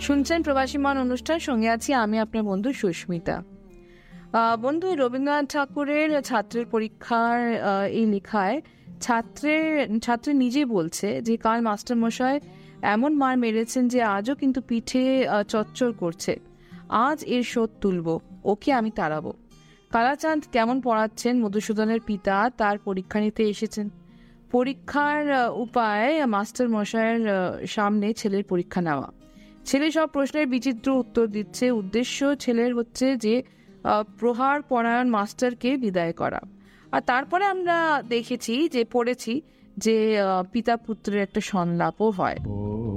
শুনছেন প্রবাসী মান অনুষ্ঠান, সঙ্গে আছি আমি আপনার বন্ধু সুস্মিতা। বন্ধু, রবীন্দ্রনাথ ঠাকুরের ছাত্রের পরীক্ষার এই লেখায় ছাত্র নিজে বলছে যে কাল মাস্টারমশাই এমন মার মেরেছেন যে আজও কিন্তু পিঠে চচ্চর করছে। আজ এর শোধ তুলব, ওকে আমি তাড়াবো। কালাচাঁদ কেমন পড়াচ্ছেন মধুসূদনের পিতা তার পরীক্ষা নিতে এসেছেন। পরীক্ষার উপায় মাস্টার মশাইয়ের সামনে ছেলের পরীক্ষা নেওয়া। ছেলে সব প্রশ্নের বিচিত্র উত্তর দিচ্ছে। উদ্দেশ্য ছেলের হচ্ছে যে প্রহার পরায়ণ মাস্টারকে বিদায় করা। আর তারপরে আমরা পড়েছি যে পিতা পুত্রের একটা সংলাপও হয়।